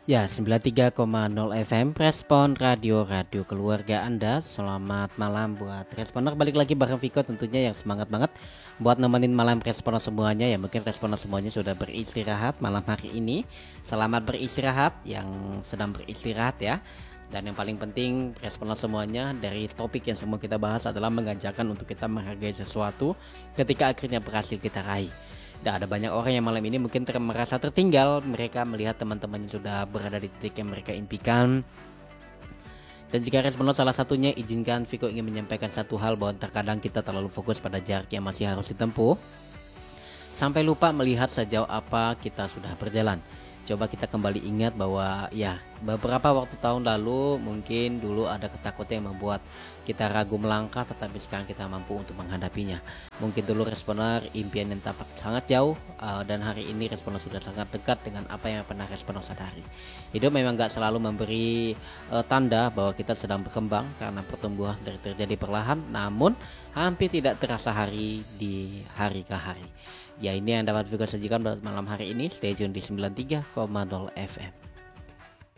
Ya, 93,0 FM Respon Radio keluarga Anda. Selamat malam buat Responer. Balik lagi bareng Viko tentunya yang semangat banget buat nemenin malam Responer semuanya. Ya mungkin Responer semuanya sudah beristirahat malam hari ini. Selamat beristirahat yang sedang beristirahat ya. Dan yang paling penting Responer semuanya, dari topik yang semua kita bahas adalah mengajarkan untuk kita menghargai sesuatu ketika akhirnya berhasil kita raih. Dan ada banyak orang yang malam ini mungkin merasa tertinggal. Mereka melihat teman-temannya sudah berada di titik yang mereka impikan. Dan jika Responer salah satunya, izinkan Viko ingin menyampaikan satu hal, bahwa terkadang kita terlalu fokus pada jarak yang masih harus ditempuh sampai lupa melihat sejauh apa kita sudah berjalan. Coba kita kembali ingat bahwa ya beberapa waktu tahun lalu mungkin dulu ada ketakutan yang membuat kita ragu melangkah, tetapi sekarang kita mampu untuk menghadapinya. Mungkin dulu Responer impian yang tampak sangat jauh, dan hari ini Responer sudah sangat dekat dengan apa yang pernah Responer sadari. Hidup memang gak selalu memberi tanda bahwa kita sedang berkembang, karena pertumbuhan terjadi perlahan, namun hampir tidak terasa hari di hari ke hari. Ya, ini yang dapat Viko sajikan pada malam hari ini. Stay tune di 93,0 FM.